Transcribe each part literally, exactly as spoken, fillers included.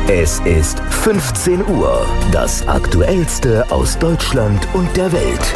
Es ist fünfzehn Uhr. Das Aktuellste aus Deutschland und der Welt.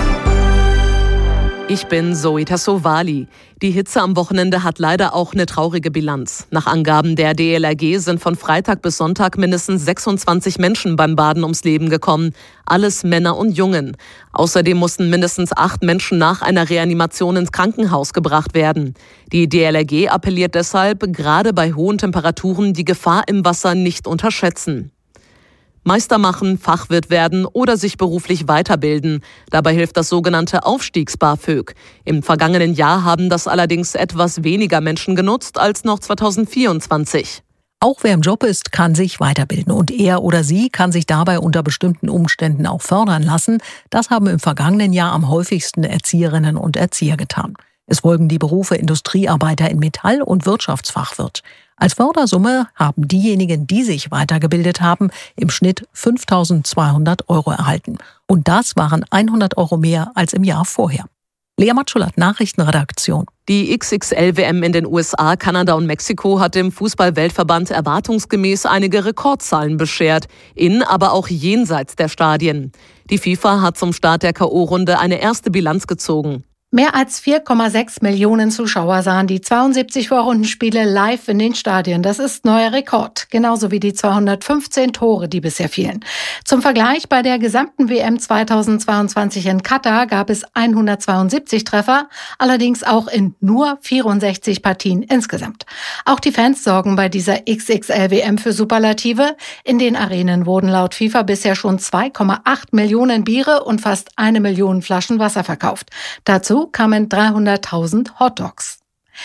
Ich bin Zoe Tassovali. Die Hitze am Wochenende hat leider auch eine traurige Bilanz. Nach Angaben der D L R G sind von Freitag bis Sonntag mindestens sechsundzwanzig Menschen beim Baden ums Leben gekommen. Alles Männer und Jungen. Außerdem mussten mindestens acht Menschen nach einer Reanimation ins Krankenhaus gebracht werden. Die D L R G appelliert deshalb, gerade bei hohen Temperaturen die Gefahr im Wasser nicht unterschätzen. Meister machen, Fachwirt werden oder sich beruflich weiterbilden. Dabei hilft das sogenannte Aufstiegs-BAföG. Im vergangenen Jahr haben das allerdings etwas weniger Menschen genutzt als noch zweitausendvierundzwanzig. Auch wer im Job ist, kann sich weiterbilden und er oder sie kann sich dabei unter bestimmten Umständen auch fördern lassen. Das haben im vergangenen Jahr am häufigsten Erzieherinnen und Erzieher getan. Es folgen die Berufe Industriearbeiter in Metall und Wirtschaftsfachwirt. Als Fördersumme haben diejenigen, die sich weitergebildet haben, im Schnitt fünftausendzweihundert Euro erhalten. Und das waren hundert Euro mehr als im Jahr vorher. Lea Matschulat, Nachrichtenredaktion. Die X X L W M in den U S A, Kanada und Mexiko hat dem Fußball-Weltverband erwartungsgemäß einige Rekordzahlen beschert, in, aber auch jenseits der Stadien. Die FIFA hat zum Start der K O-Runde eine erste Bilanz gezogen. Mehr als vier Komma sechs Millionen Zuschauer sahen die zweiundsiebzig Vorrundenspiele live in den Stadien. Das ist neuer Rekord, genauso wie die zweihundertfünfzehn Tore, die bisher fielen. Zum Vergleich, bei der gesamten W M zweitausendzweiundzwanzig in Katar gab es hundertzweiundsiebzig Treffer, allerdings auch in nur vierundsechzig Partien insgesamt. Auch die Fans sorgen bei dieser X X L W M für Superlative. In den Arenen wurden laut FIFA bisher schon zwei Komma acht Millionen Biere und fast eine Million Flaschen Wasser verkauft. Dazu kamen dreihunderttausend Hotdogs.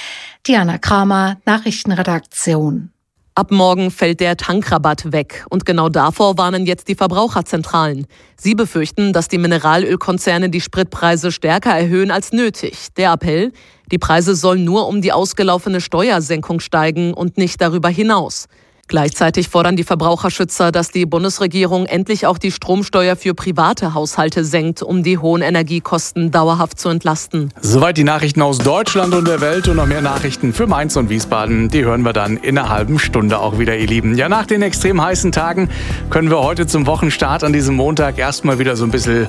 Diana Kramer, Nachrichtenredaktion. Ab morgen fällt der Tankrabatt weg. Und genau davor warnen jetzt die Verbraucherzentralen. Sie befürchten, dass die Mineralölkonzerne die Spritpreise stärker erhöhen als nötig. Der Appell: Die Preise sollen nur um die ausgelaufene Steuersenkung steigen und nicht darüber hinaus. Gleichzeitig fordern die Verbraucherschützer, dass die Bundesregierung endlich auch die Stromsteuer für private Haushalte senkt, um die hohen Energiekosten dauerhaft zu entlasten. Soweit die Nachrichten aus Deutschland und der Welt und noch mehr Nachrichten für Mainz und Wiesbaden. Die hören wir dann in einer halben Stunde auch wieder, ihr Lieben. Ja, nach den extrem heißen Tagen können wir heute zum Wochenstart an diesem Montag erstmal wieder so ein bisschen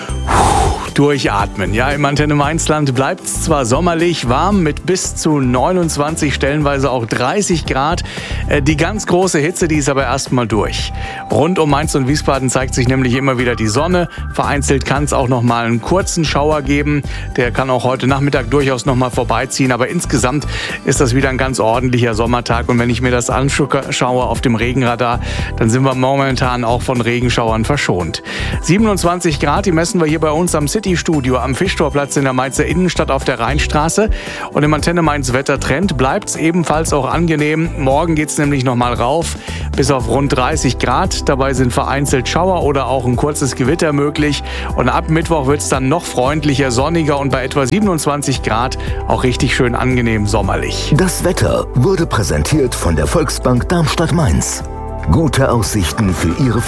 durchatmen. Ja, im Antenne Mainzland bleibt es zwar sommerlich warm mit bis zu neunundzwanzig, stellenweise auch dreißig Grad. Die ganz große Hitze, die ist aber erstmal durch. Rund um Mainz und Wiesbaden zeigt sich nämlich immer wieder die Sonne. Vereinzelt kann es auch noch mal einen kurzen Schauer geben. Der kann auch heute Nachmittag durchaus noch mal vorbeiziehen. Aber insgesamt ist das wieder ein ganz ordentlicher Sommertag. Und wenn ich mir das anschaue auf dem Regenradar, dann sind wir momentan auch von Regenschauern verschont. siebenundzwanzig Grad, die messen wir hier bei uns am City-Studio am Fischtorplatz in der Mainzer Innenstadt auf der Rheinstraße. Und im Antenne Mainz Wettertrend bleibt es ebenfalls auch angenehm. Morgen geht es nämlich noch mal rauf bis auf rund dreißig Grad. Dabei sind vereinzelt Schauer oder auch ein kurzes Gewitter möglich. Und ab Mittwoch wird es dann noch freundlicher, sonniger und bei etwa siebenundzwanzig Grad auch richtig schön angenehm sommerlich. Das Wetter wurde präsentiert von der Volksbank Darmstadt-Mainz. Gute Aussichten für Ihre